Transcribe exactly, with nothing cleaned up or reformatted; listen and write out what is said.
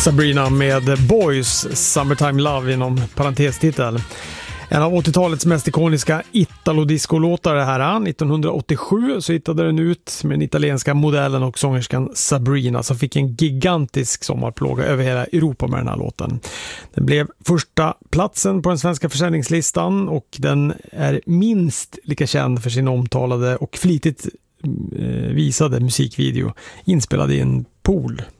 Sabrina med Boys Summertime Love inom parentestitel. En av åttiotalets mest ikoniska Italo-disco-låtar det här. nittonhundraåttiosju så hittade den ut med den italienska modellen och sångerskan Sabrina som fick en gigantisk sommarplåga över hela Europa med den här låten. Den blev första platsen på den svenska försäljningslistan och den är minst lika känd för sin omtalade och flitigt visade musikvideo inspelad i en pool.